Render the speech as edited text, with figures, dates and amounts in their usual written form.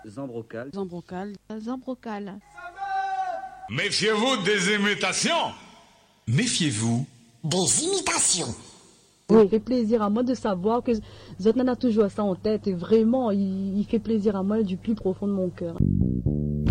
Zambrocal. Zambrocal. Zambrocal. Méfiez-vous des imitations. Méfiez-vous des imitations. Oui. Ça fait plaisir à moi de savoir que Zotnan a toujours ça en tête et vraiment, il fait plaisir à moi du plus profond de mon cœur.